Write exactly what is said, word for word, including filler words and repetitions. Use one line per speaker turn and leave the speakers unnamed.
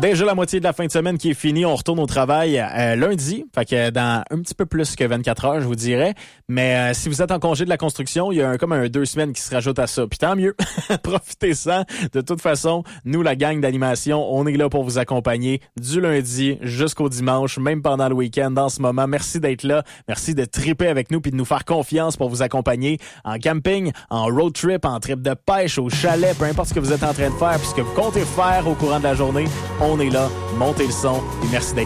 Déjà la moitié de la fin de semaine qui est finie. On retourne au travail euh, lundi. Fait que dans un petit peu plus que vingt-quatre heures, je vous dirais. Mais euh, si vous êtes en congé de la construction, il y a un, comme un deux semaines qui se rajoute à ça. Puis tant mieux. Profitez-en. De toute façon, nous, la gang d'animation, on est là pour vous accompagner du lundi jusqu'au dimanche, même pendant le week-end en ce moment. Merci d'être là. Merci de triper avec nous puis de nous faire confiance pour vous accompagner en camping, en road trip, en trip de pêche, au chalet, peu importe ce que vous êtes en train de faire puis ce que vous comptez faire au courant de la journée. On est là, montez le son et merci d'être